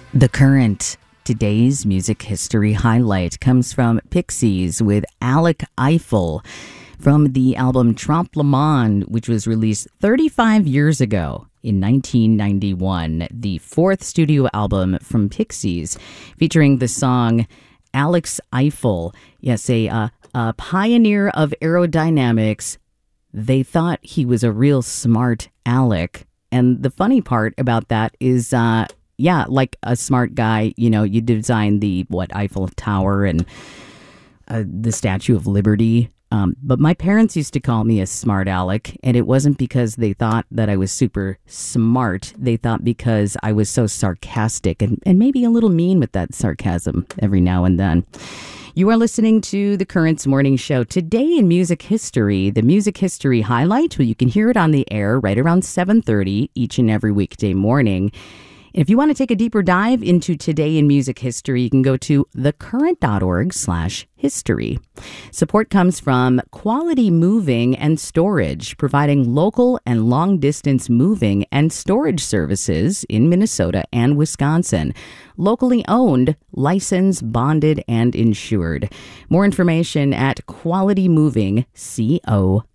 The Current. Today's music history highlight comes from Pixies with Alec Eiffel from the album Trompe le Monde, which was released 35 years ago in 1991, the fourth studio album from Pixies, featuring the song Alex Eiffel. Yes, a pioneer of aerodynamics. They thought he was a real smart Alec. And the funny part about that is, like a smart guy, you design the Eiffel Tower and the Statue of Liberty. But my parents used to call me a smart Alec, and it wasn't because they thought that I was super smart. They thought because I was so sarcastic and maybe a little mean with that sarcasm every now and then. You are listening to The Current's Morning Show. Today in music history, the music history highlight, well, you can hear it on the air right around 7:30 each and every weekday morning. If you want to take a deeper dive into today in music history, you can go to thecurrent.org/history. Support comes from Quality Moving and Storage, providing local and long-distance moving and storage services in Minnesota and Wisconsin. Locally owned, licensed, bonded, and insured. More information at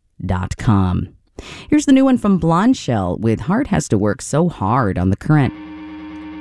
qualitymovingco.com. Here's the new one from Blondshell with Heart Has to Work So Hard on The Current.